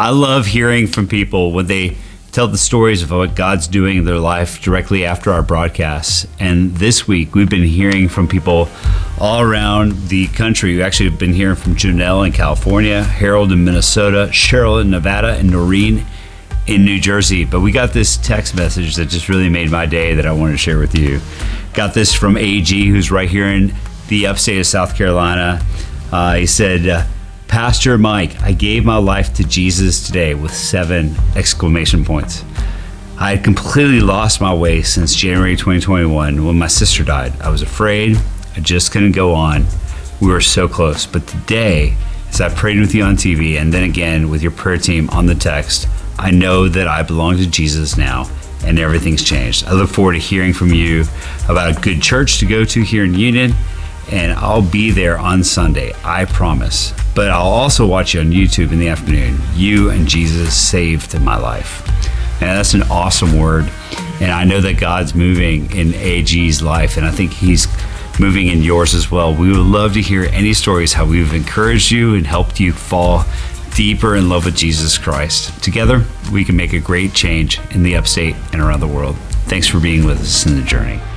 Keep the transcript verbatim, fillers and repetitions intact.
I love hearing from people when they tell the stories of what God's doing in their life directly after our broadcasts. And this week, we've been hearing from people all around the country. We've actually been hearing from Janelle in California, Harold in Minnesota, Cheryl in Nevada, and Noreen in New Jersey. But we got this text message that just really made my day that I wanted to share with you. Got this from A G, who's right here in the upstate of South Carolina. Uh, he said, uh, Pastor Mike, I gave my life to Jesus today with seven exclamation points. I had completely lost my way since January twenty twenty-one when my sister died. I was afraid. I just couldn't go on. We were so close. But today, as I prayed with you on T V and then again with your prayer team on the text, I know that I belong to Jesus now and everything's changed. I look forward to hearing from you about a good church to go to here in Union, and I'll be there on Sunday, I promise. But I'll also watch you on YouTube in the afternoon. You and Jesus saved my life. And that's an awesome word. And I know that God's moving in A G's life, and I think he's moving in yours as well. We would love to hear any stories how we've encouraged you and helped you fall deeper in love with Jesus Christ. Together, we can make a great change in the upstate and around the world. Thanks for being with us in the journey.